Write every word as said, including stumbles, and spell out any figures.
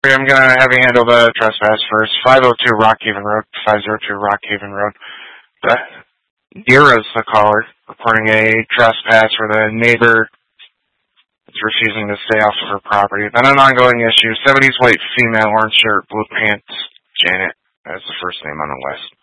I'm going to have you handle the trespass first. five oh two Rockhaven Road, five oh two Rockhaven Road. The Dira's the caller, reporting a trespass where the neighbor is refusing to stay off of her property. Then an ongoing issue, seventies white female, orange shirt, blue pants, Janet. That's the first name on the list.